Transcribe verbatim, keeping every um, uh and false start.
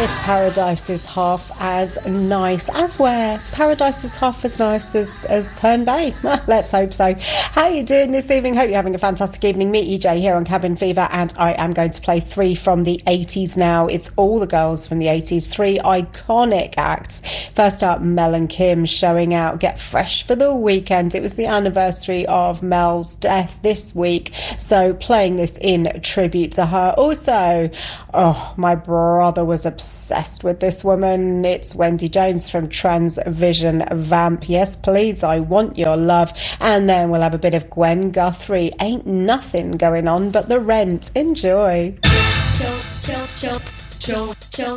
if paradise is half as nice as where? Paradise is half as nice as, as Herne Bay. Let's hope so. How are you doing this evening? Hope you're having a fantastic evening. Me, E J, here on Cabin Fever, and I am going to play three from the eighties now. It's all the girls from the eighties, three iconic acts. First up, Mel and Kim showing out Get Fresh for the Weekend. It was the anniversary of Mel's death this week, so playing this in tribute to her. Also, oh, my brother was obsessed with this woman. It's Wendy James from Transvision Vamp. Yes, please, I want your love. And then we'll have a bit of Gwen Guthrie. Ain't nothing going on but the rent. Enjoy. Chill, chill, chill, chill, chill.